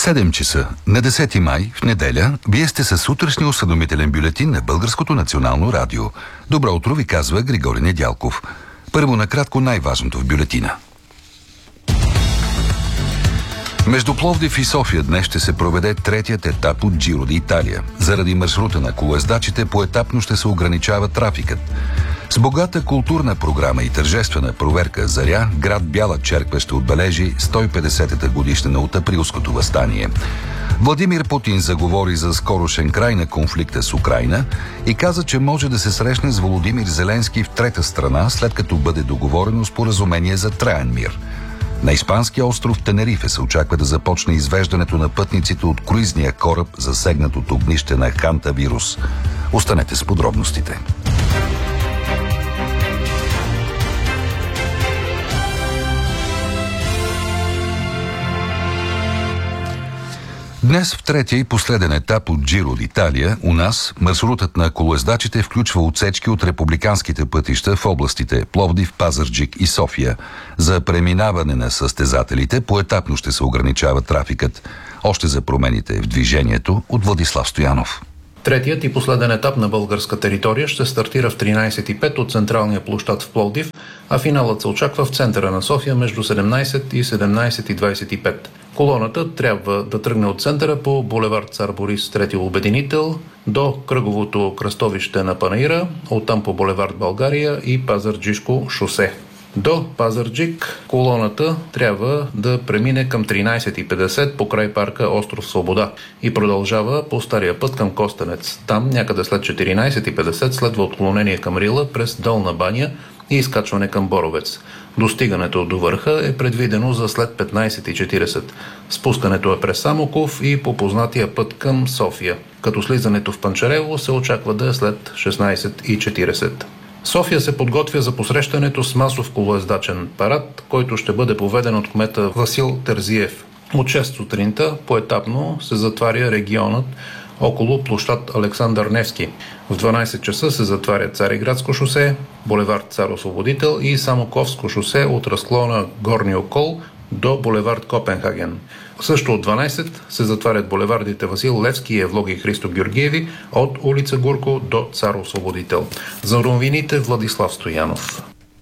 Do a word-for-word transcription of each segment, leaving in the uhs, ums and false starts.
седем часа на десети май, в неделя, вие сте със сутрешния осведомителен бюлетин на Българското национално радио. Добро утро ви казва Григорий Недялков. Първо накратко най-важното в бюлетина. Между Пловдив и София днес ще се проведе третият етап от Джиро д'Италия. Заради маршрута на колоездачите поетапно ще се ограничава трафикът. С богата културна програма и тържествена проверка Заря, град Бяла Черква ще отбележи сто и петдесетата годишнина от Априлското въстание. Владимир Путин заговори за скорошен край на конфликта с Украйна и каза, че може да се срещне с Володимир Зеленски в трета страна, след като бъде договорено споразумение за траен мир. На испанския остров Тенерифе се очаква да започне извеждането на пътниците от круизния кораб, засегнат от огнище на хантавирус. Останете с подробностите. Днес в третия и последен етап от Джиро д'Италия у нас маршрутът на колоездачите включва отсечки от републиканските пътища в областите Пловдив, Пазарджик и София. За преминаване на състезателите поетапно ще се ограничава трафикът. Още за промените в движението от Владислав Стоянов. Третият и последен етап на българска територия ще стартира в тринайсет и пет от централния площад в Пловдив, а финалът се очаква в центъра на София между седемнайсет и седемнайсет и двайсет и пет. Колоната трябва да тръгне от центъра по булевард Цар Борис трети обединител до кръговото кръстовище на Панаира, оттам по булевард България и Пазарджишко шосе. До Пазарджик колоната трябва да премине към тринайсет и петдесет по край парка Остров Свобода и продължава по стария път към Костенец. Там някъде след четиринайсет и петдесет следва отклонение към Рила през Долна баня и изкачване към Боровец. Достигането до върха е предвидено за след петнайсет и четирийсет. Спускането е през Самоков и по познатия път към София, като слизането в Панчарево се очаква да е след шестнайсет и четирийсет. София се подготвя за посрещането с масов колоездачен парад, който ще бъде поведен от кмета Васил Терзиев. От шест сутринта поетапно се затваря регионът около площад Александър Невски. В дванайсет часа се затваря Цариградско шосе, булевард Цар Освободител и Самоковско шосе от разклона Горни Окол до булевард Копенхаген. Също от дванайсет се затварят булевардите Васил Левски и Евлоги Христо Георгиеви от улица Гурко до Цар Освободител. За новините Владислав Стоянов.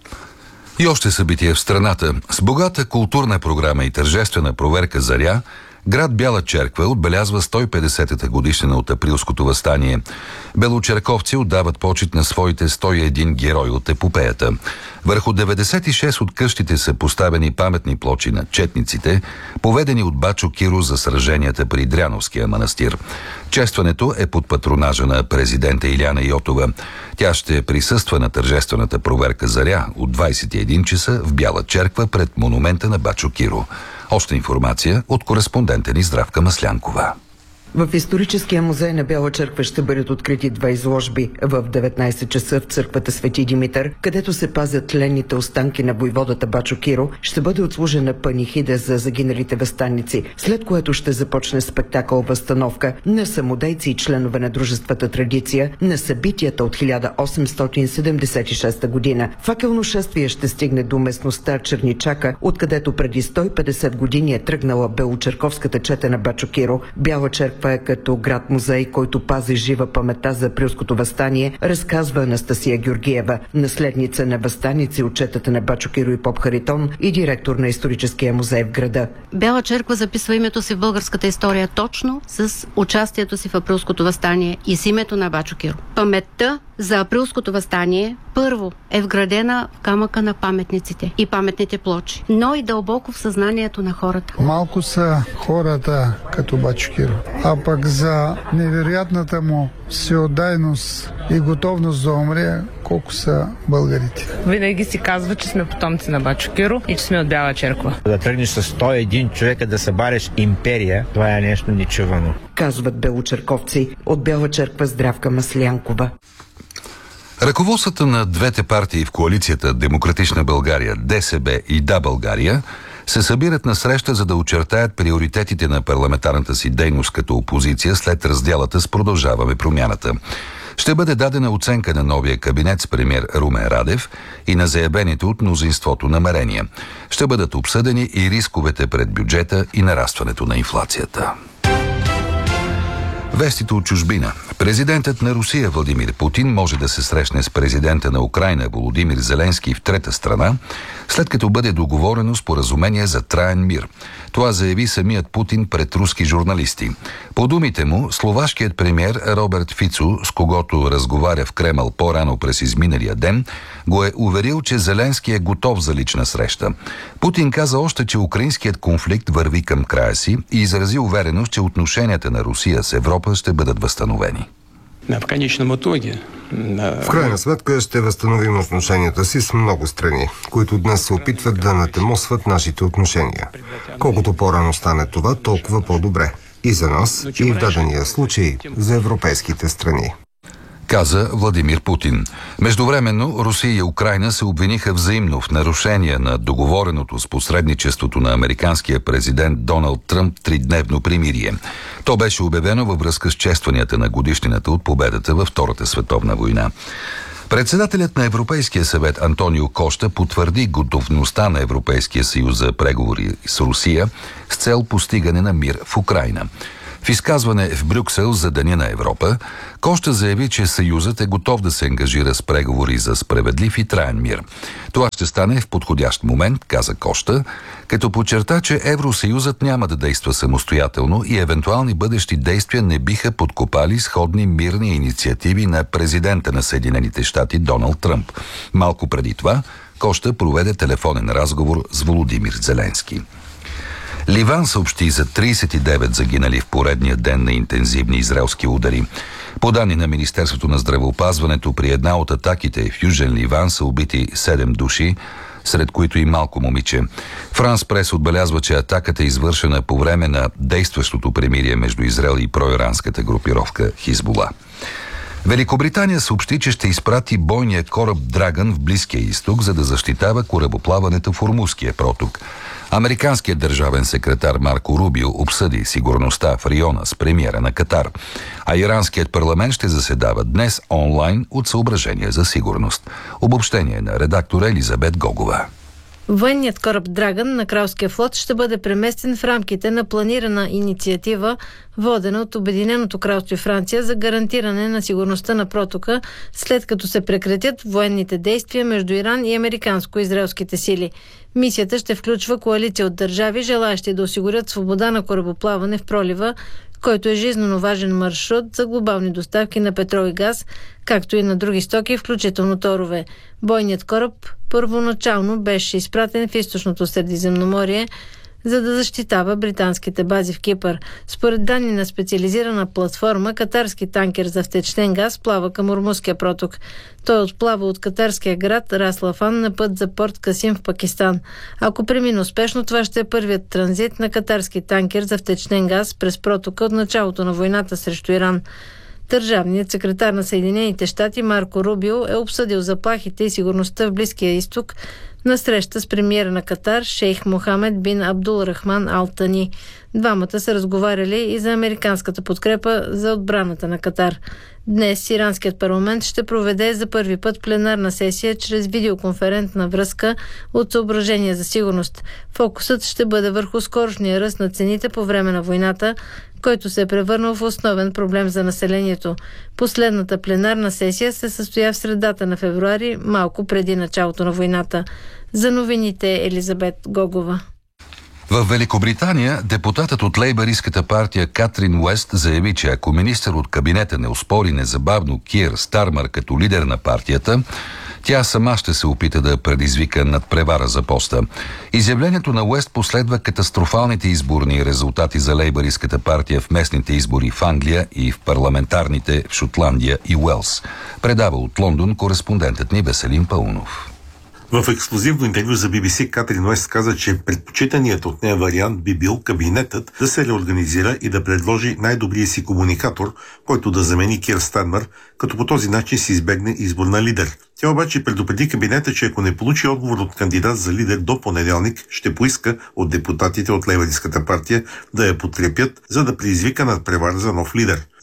И още събития в страната. С богата културна програма и тържествена проверка Заря, град Бяла Черква отбелязва сто и петдесетата годишнина от Априлското въстание. Белочерковци отдават почит на своите сто и един герои от епопеята. Върху деветдесет и шест от къщите са поставени паметни плочи на четниците, поведени от Бачо Киро за сраженията при Дряновския манастир. Честването е под патронажа на президента Иляна Йотова. Тя ще присъства на тържествената проверка Заря от двайсет и един часа в Бяла Черква пред монумента на Бачо Киро. Още информация от кореспондента ни Здравка Маслянкова. В историческия музей на Бяла Черква ще бъдат открити два изложби. В деветнайсет часа в църквата Свети Димитър, където се пазят тленните останки на войводата Бачо Киро, ще бъде отслужена панихида за загиналите въстаници, след което ще започне спектакъл възстановка на самодейци и членове на дружествата Традиция на събитията от хиляда осемстотин седемдесет и шеста година. Факелно шествие ще стигне до местността Черничака, откъдето преди сто и петдесет години е тръгнала белочерковската чета на Бачо Киро. Бяла Черква е като град-музей, който пази жива паметта за Априлското въстание, разказва Анастасия Георгиева, наследница на въстаници от четата на Бачо Киро и Поп Харитон и директор на историческия музей в града. Бяла Черква записва името си в българската история точно с участието си в Априлското въстание и с името на Бачо Киро. Паметта за Априлското въстание първо е вградена в камъка на паметниците и паметните плочи, но и дълбоко в съзнанието на хората. Малко са хората като Бачо Киро, а пък за невероятната му всеотдайност и готовност да умре, колко са българите. Винаги си казва, че сме потомци на Бачо Киро и че сме от Бяла Черква. Да тръгнеш с сто и един човека да събареш империя, това е нещо нечувано. Казват белочерковци. От Бяла Черква Здравка Маслянкова. Ръководствата на двете партии в коалицията Демократична България, ДСБ и Да България се събират на среща, за да очертаят приоритетите на парламентарната си дейност като опозиция след разделата с Продължаваме промяната. Ще бъде дадена оценка на новия кабинет с премиер Румен Радев и на заявените от мнозинството намерения. Ще бъдат обсъдени и рисковете пред бюджета и нарастването на инфлацията. Вестите от чужбина. Президентът на Русия Владимир Путин може да се срещне с президента на Украйна Володимир Зеленски в трета страна, след като бъде договорено споразумение за траен мир. Това заяви самият Путин пред руски журналисти. По думите му, словашкият премиер Роберт Фицо, с когото разговаря в Кремъл по-рано през изминалия ден, го е уверил, че Зеленски е готов за лична среща. Путин каза още, че украинският конфликт върви към края си и изрази увереност, че отношенията на Русия с Европа ще бъдат възстановени. В крайна сметка ще възстановим отношенията си с много страни, които днес се опитват да натемосват нашите отношения. Колкото по-рано стане това, толкова по-добре. И за нас, и в дадения случай за европейските страни. Каза Владимир Путин. Междувременно Русия и Украйна се обвиниха взаимно в нарушение на договореното с посредничеството на американския президент Доналд Тръмп тридневно примирие. То беше обявено във връзка с честванията на годишнината от победата във Втората световна война. Председателят на Европейския съвет Антонио Кошта потвърди готовността на Европейския съюз за преговори с Русия с цел постигане на мир в Украйна. В изказване в Брюксел за Деня на Европа, Кошта заяви, че Съюзът е готов да се ангажира с преговори за справедлив и траен мир. Това ще стане в подходящ момент, каза Кошта, като подчерта, че Евросъюзът няма да действа самостоятелно и евентуални бъдещи действия не биха подкопали сходни мирни инициативи на президента на Съединените щати Доналд Тръмп. Малко преди това Кошта проведе телефонен разговор с Володимир Зеленски. Ливан съобщи за тридесет и девет загинали в поредния ден на интензивни израелски удари. По данни на Министерството на здравеопазването, при една от атаките в Южен Ливан са убити седем души, сред които и малко момиче. Франс Прес отбелязва, че атаката е извършена по време на действащото премирие между Израел и проиранската групировка Хизбула. Великобритания съобщи, че ще изпрати бойния кораб Драгън в Близкия изток, за да защитава корабоплаването в Ормузския проток. Американският държавен секретар Марко Рубио обсъди сигурността в района с премиера на Катар, а иранският парламент ще заседава днес онлайн от съображения за сигурност. Обобщение на редактора Елизабет Гогова. Военният кораб Драгън на Кралския флот ще бъде преместен в рамките на планирана инициатива, водена от Обединеното кралство и Франция за гарантиране на сигурността на протока, след като се прекратят военните действия между Иран и американско-израелските сили. Мисията ще включва коалиция от държави, желаещи да осигурят свобода на корабоплаване в пролива, който е жизненно важен маршрут за глобални доставки на петрол и газ, както и на други стоки, включително торове. Бойният кораб първоначално беше изпратен в източното Средиземноморие, за да защитава британските бази в Кипър. Според данни на специализирана платформа, катарски танкер за втечнен газ плава към Ормузския проток. Той отплава от катарския град Рас Лафан на път за порт Касим в Пакистан. Ако премине успешно, това ще е първият транзит на катарски танкер за втечнен газ през протока от началото на войната срещу Иран. Държавният секретар на Съединените щати Марко Рубио е обсъдил заплахите и сигурността в Близкия изток на среща с премиера на Катар шейх Мохамед бин Абдул Рахман Ал Тани. Двамата са разговаряли и за американската подкрепа за отбраната на Катар. Днес иранският парламент ще проведе за първи път пленарна сесия чрез видеоконферентна връзка от съображения за сигурност. Фокусът ще бъде върху скорошния ръст на цените по време на войната, който се е превърнал в основен проблем за населението. Последната пленарна сесия се състоя в средата на февруари, малко преди началото на войната. За новините Елизабет Гогова. В Великобритания депутатът от лейбъристската партия Катрин Уест заяви, че ако министър от кабинета не оспори незабавно Кир Стармър като лидер на партията, тя сама ще се опита да предизвика надпревара за поста. Изявлението на Уест последва катастрофалните изборни резултати за лейбъристската партия в местните избори в Англия и в парламентарните в Шотландия и Уелс. Предава от Лондон кореспондентът ни Веселин Паунов. В ексклузивно интервю за Би Би Си Катрин Уест каза, че предпочитаният от нея вариант би бил кабинетът да се реорганизира и да предложи най-добрия си комуникатор, който да замени Кир Стармър, като по този начин се избегне избор на лидер. Тя обаче предупреди кабинета, че ако не получи отговор от кандидат за лидер до понеделник, ще поиска от депутатите от лейбъристската партия да я подкрепят, за да предизвика надпревара за нов лидер.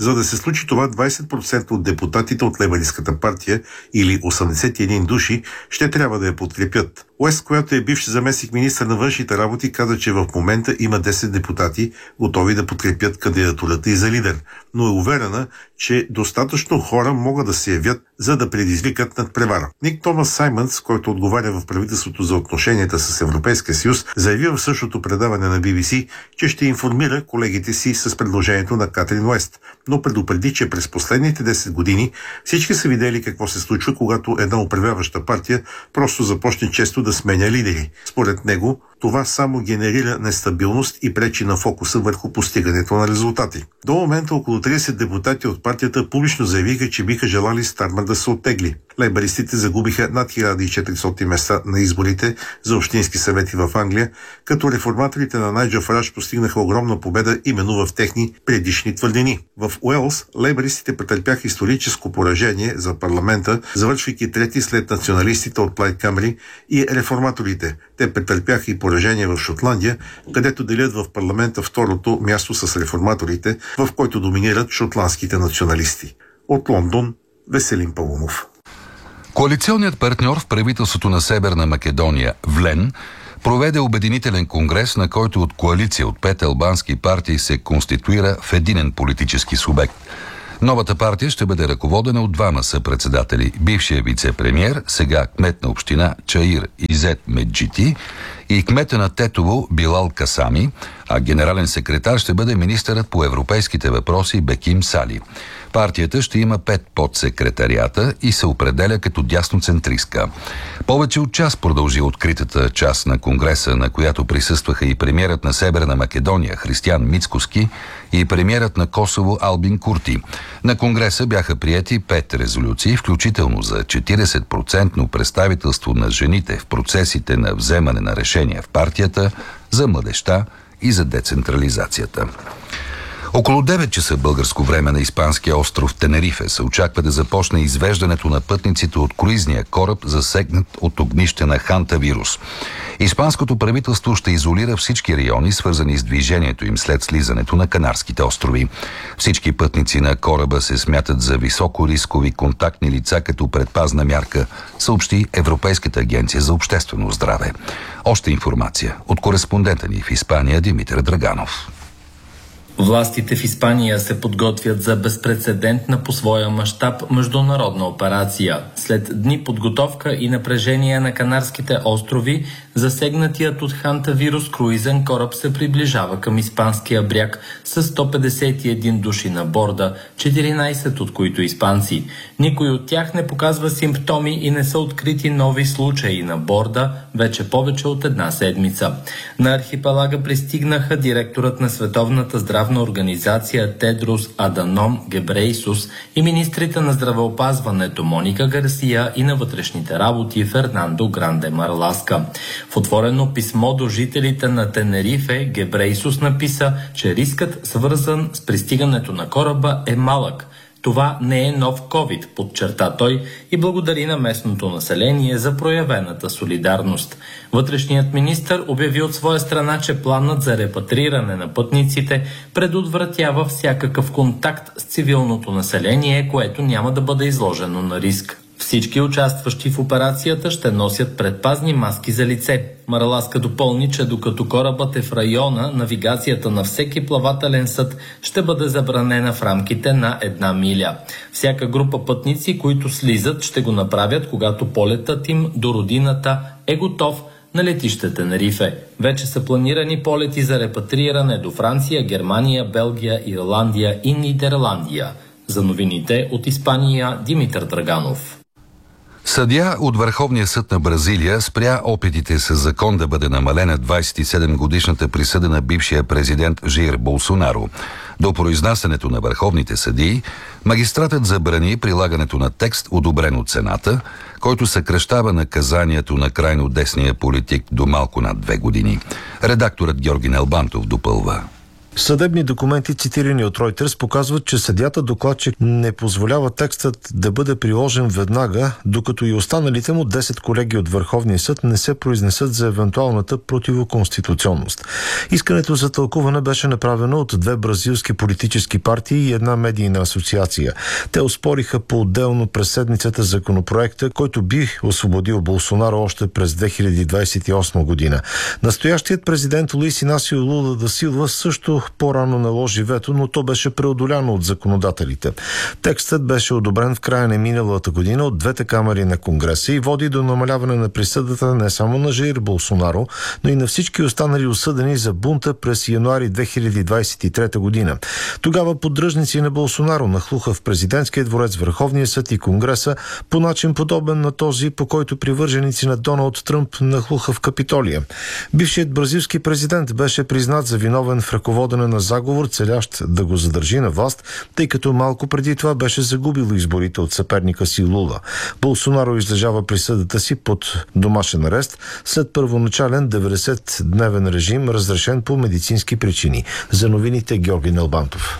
За да се случи това, двайсет процента от депутатите от Лейбъристската партия или осемдесет и един души ще трябва да я подкрепят. Уест, която е бивш заместник министър на външните работи, каза, че в момента има десет депутати, готови да подкрепят кандидатурата и за лидер, но е уверена, че достатъчно хора могат да се явят, за да предизвикат надпревара. Ник Томас Саймънс, който отговаря в правителството за отношенията с Европейския съюз, заяви в същото предаване на Би Би Си, че ще информира колегите си с предложението на Катрин Уест, но предупреди, че през последните десет години всички са видели какво се случва, когато една управляваща партия просто започне често да сменя лидери. Според него, това само генерира нестабилност и пречи на фокуса върху постигането на резултати. До момента около трийсет депутати от партията публично заявиха, че биха желали Стармър да се оттегли. Лейбъристите загубиха над хиляда и четиристотин места на изборите за общински съвети в Англия, като реформаторите на Найджел Фараж постигнаха огромна победа именно в техни предишни твърдини. В Уелс лейбъристите претърпяха историческо поражение за парламента, завършвайки трети след националистите от Плайд Камери и реформаторите. Те претърпяха и поражение в Шотландия, където делят в парламента второто място с реформаторите, в който доминират шотландските националисти. От Лондон, Веселин Павлов. Коалиционният партньор в правителството на Северна Македония, ВЛЕН, проведе обединителен конгрес, на който от коалиция от пет албански партии се конституира в единен политически субект. Новата партия ще бъде ръководена от двама съпредседатели. Бившия вице-премиер, сега кмет на община Чаир Изет Меджити, и кмета на Тетово Билал Касами, а генерален секретар ще бъде министърът по европейските въпроси Беким Сали. Партията ще има пет подсекретарията и се определя като дясноцентристка. Повече от час продължи откритата част на конгреса, на която присъстваха и премиерът на Северна Македония Християн Мицкоски и премиерът на Косово Албин Курти. На конгреса бяха приети пет резолюции, включително за четирийсет процентно представителство на жените в процесите на вземане на решения в партията, за младежта и за децентрализацията. Около девет часа българско време на испанския остров Тенерифе се очаква да започне извеждането на пътниците от круизния кораб, засегнат от огнище на хантавирус. Испанското правителство ще изолира всички райони, свързани с движението им след слизането на Канарските острови. Всички пътници на кораба се смятат за високорискови контактни лица като предпазна мярка, съобщи Европейската агенция за обществено здраве. Още информация от кореспондента ни в Испания Димитър Драганов. Властите в Испания се подготвят за безпрецедентна по своя мащаб международна операция. След дни подготовка и напрежение на Канарските острови, засегнатият от хантавирус круизен кораб се приближава към испанския бряг с сто петдесет и един души на борда, четиринайсет от които испанци. Никой от тях не показва симптоми и не са открити нови случаи на борда вече повече от една седмица. На архипелага пристигнаха директорът на Световната здравна организация Тедрос Аданом Гебрейсус и министрите на здравеопазването Моника Гарсия и на вътрешните работи Фернандо Гранде Марласка. В отворено писмо до жителите на Тенерифе Гебрейсус написа, че рискът, свързан с пристигането на кораба, е малък. Това не е нов ковид, подчерта той и благодари на местното население за проявената солидарност. Вътрешният министър обяви от своя страна, че планът за репатриране на пътниците предотвратява всякакъв контакт с цивилното население, което няма да бъде изложено на риск. Всички участващи в операцията ще носят предпазни маски за лице. Марласка допълни, че докато корабът е в района, навигацията на всеки плавателен съд ще бъде забранена в рамките на една миля. Всяка група пътници, които слизат, ще го направят, когато полетът им до родината е готов на летище Тенерифе. Вече са планирани полети за репатриране до Франция, Германия, Белгия, Ирландия и Нидерландия. За новините от Испания Димитър Драганов. Съдия от Върховния съд на Бразилия спря опитите с закон да бъде намалена двайсет и седем годишната присъда на бившия президент Жаир Болсонаро. До произнасянето на върховните съдии, магистратът забрани прилагането на текст, одобрен от Сената, който съкращава наказанието на крайно десния политик до малко над две години. Редакторът Георги Нелбантов допълва. Съдебни документи, цитирани от Reuters, показват, че съдията докладчик не позволява текстът да бъде приложен веднага, докато и останалите му десет колеги от Върховния съд не се произнесат за евентуалната противоконституционност. Искането за тълкуване беше направено от две бразилски политически партии и една медийна асоциация. Те оспориха по-отделно през седмицата законопроекта, който би освободил Болсонаро още през две хиляди двадесет и осма година. Настоящият президент Луис Инасио Лула да Силва също по-рано наложи вето, но то беше преодоляно от законодателите. Текстът беше одобрен в края на миналата година от двете камари на Конгреса и води до намаляване на присъдата не само на Жаир Болсонаро, но и на всички останали осъдени за бунта през януари две хиляди двадесет и трета година. Тогава поддръжници на Болсонаро нахлуха в президентския дворец, Върховния съд и Конгреса по начин подобен на този, по който привърженици на Доналд Тръмп нахлуха в Капитолия. Бившият бразилски президент беше признат за виновен в ръководене на заговор, целящ да го задържи на власт, тъй като малко преди това беше загубил изборите от съперника си Лула. Болсонаро излежава присъдата си под домашен арест след първоначален деветдесетдневен режим, разрешен по медицински причини. За новините Георги Нелбантов.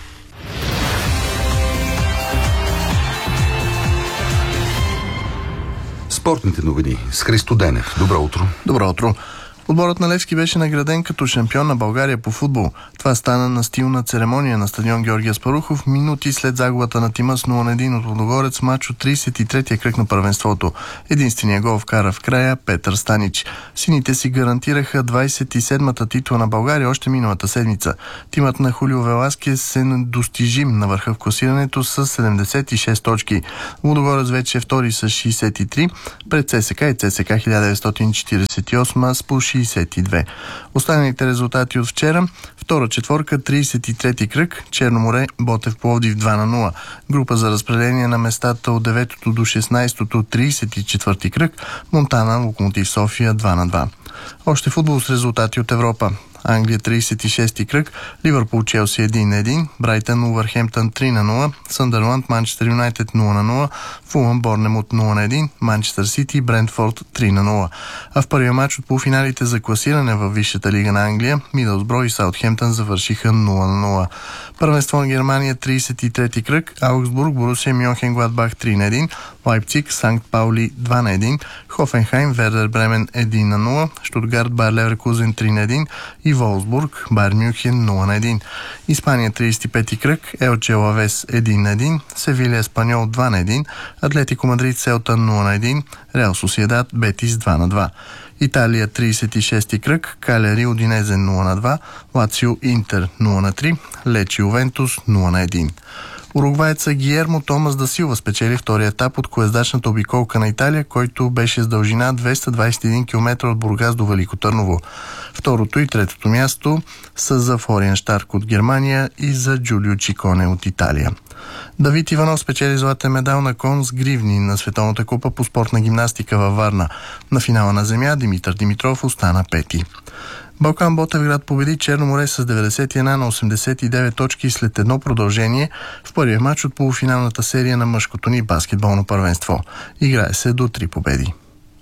Спортните новини с Христо Денев. Добро утро. Добро утро. Отборът на Левски беше награден като шампион на България по футбол. Това стана на стилна церемония на стадион Георги Аспарухов минути след загубата на тима с нула на един от Лудогорец мач от тридесет и третия кръг на първенството. Единственият гол вкара в края Петър Станич. Сините си гарантираха двадесет и седмата титла на България още миналата седмица. Тимът на Хулио Веласкес е недостижим на върха в класирането с седемдесет и шест точки. Лудогорец вече е втори с шейсет и три, пред ЦСКА и ЦСКА хиляда деветстотин четиридесет и осма с по шейсет и две. Останалите резултати от вчера: втора четворка, тридесет и трети кръг, Черноморе, Ботев Пловдив два на нула. Група за разпределение на местата от деветото до шестнадесетото, тридесет и четвърти кръг, Монтана, Локомотив София два на два. Още футбол с резултати от Европа. Англия тридесет и шести кръг, Ливърпул Челси едно на едно, Брайтън Увърхемптън три на нула, Съндърланд Манчестър Юнайтед нула на нула, Фулъм Борнемут нула на едно, Манчестър Сити Брентфорд три на нула. А в първия матч от полуфиналите за класиране във Висшата лига на Англия, Мидълсбро и Саутхемптън завършиха нула на нула. Първенство на Германия тридесет и трети кръг, Аугсбург Борусия Мьонхенгладбах три на едно, Лайпциг Санкт Паули два на едно, Хофенхайм Вердер Бремен едно на нула, Штутгарт Байер Леверкузен три на едно и Волсбург Байер Мюнхен нула на едно. Испания тридесет и пети кръг, Елче Лавес едно на едно, Севилия Еспаньол два на едно, Атлетико Мадрид Селта нула на едно, Реал Сосиедад Бетис два на два. Италия тридесет и шести кръг, Калери Удинезе нула на два, Лацио Интер нула на три, Лечи Ювентус нула на едно. Уругваеца Гиермо Томас да Силва спечели втория етап от колездачната обиколка на Италия, който беше с дължина двеста двадесет и един километра от Бургас до Велико Търново. Второто и третото място са за Флориан Штарк от Германия и за Джулио Чиконе от Италия. Давид Иванов спечели златен медал на кон с гривни на Световната купа по спортна гимнастика във Варна. На финала на земя Димитър Димитров остана пети. Балкан Ботевград победи Черноморе с деветдесет и едно на осемдесет и девет точки след едно продължение в първия матч от полуфиналната серия на мъжкото ни баскетболно първенство. Играе се до три победи.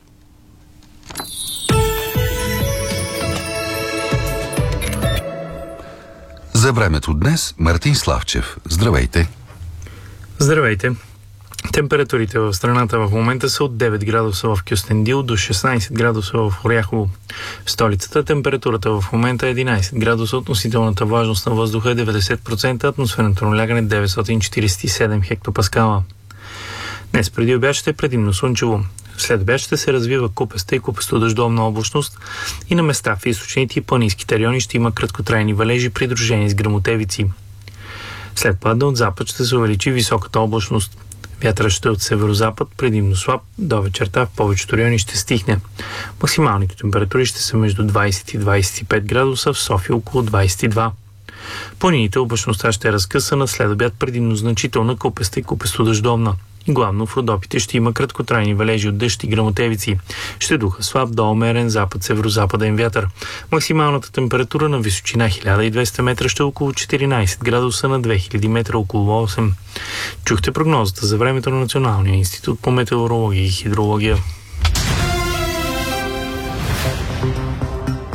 За времето днес Мартин Славчев. Здравейте! Здравейте! Температурите в страната в момента са от девет градуса в Кюстендил до шестнадесет градуса в Оряхово. В столицата температурата в момента е единадесет градуса, относителната влажност на въздуха е деветдесет процента, атмосферното налягане деветстотин четиридесет и седем хектопаскала. Днес преди обяд ще е предимно слънчево. След обяд ще се развива купеста и купесто-дъждовна облачност и на места в източните и планинските райони ще има краткотрайни валежи, придружени с гръмотевици. След падна от запад ще се увеличи високата облачност. Вятърът ще е от северозапад, предимно слаб, до вечерта в повечето райони ще стихне. Максималните температури ще са между двадесет и двадесет и пет градуса, в София около двадесет и два. Планините облачността ще е разкъсана, след обяд предимно значителна купеста и купесто-дъждовна. И главно в Родопите ще има краткотрайни валежи от дъжд и гръмотевици. Ще духа слаб до умерен запад-северозападен вятър. Максималната температура на височина хиляда и двеста метра ще е около четиринадесет градуса, на две хиляди метра около осем. Чухте прогнозата за времето на Националния институт по метеорология и хидрология.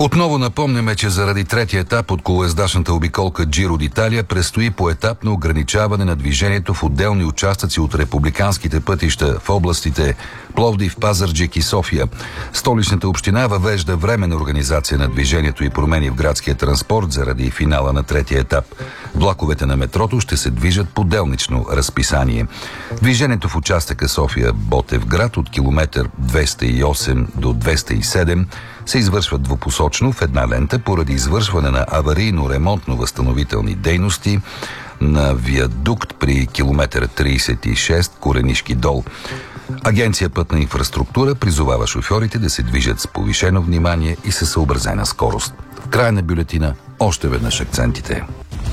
Отново напомняме, че заради третия етап от колоездачната обиколка Джиро d'Italia предстои поетапно ограничаване на движението в отделни участъци от републиканските пътища в областите Пловдив, Пазарджик и София. Столичната община въвежда временна организация на движението и промени в градския транспорт заради финала на третия етап. Влаковете на метрото ще се движат по делнично разписание. Движението в участъка София-Ботевград от километър двеста и осем до двеста и седем се извършва двупосочно в една лента поради извършване на аварийно-ремонтно-възстановителни дейности на виадукт при километър трийсет и шест Коренишки дол. Агенция Пътна инфраструктура призовава шофьорите да се движат с повишено внимание и със съобразена скорост. В края на бюлетина още веднъж акцентите.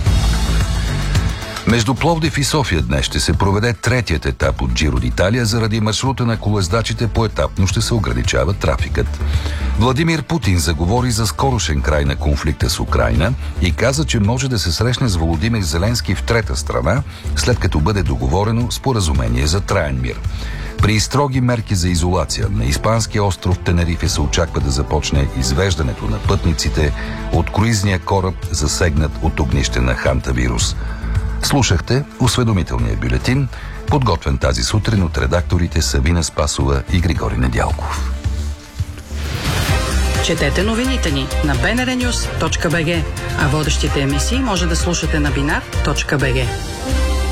Между Пловдив и София днес ще се проведе третият етап от Джиро d'Italia. Заради маршрута на колоездачите поетапно ще се ограничава трафикът. Владимир Путин заговори за скорошен край на конфликта с Украйна и каза, че може да се срещне с Володимир Зеленски в трета страна, след като бъде договорено споразумение за траен мир. При строги мерки за изолация на испанския остров Тенерифе се очаква да започне извеждането на пътниците от круизния кораб, засегнат от огнище на хантавирус. Слушахте осведомителния бюлетин, подготвен тази сутрин от редакторите Савина Спасова и Григорий Недялков. Четете новините ни на би ен ар нюс точка би джи, а водещите емисии може да слушате на бинар точка би джи.